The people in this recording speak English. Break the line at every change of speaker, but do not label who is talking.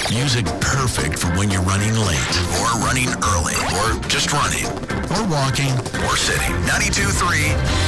Music perfect for when you're running late, or running early, or just running, or walking, or sitting. 92.3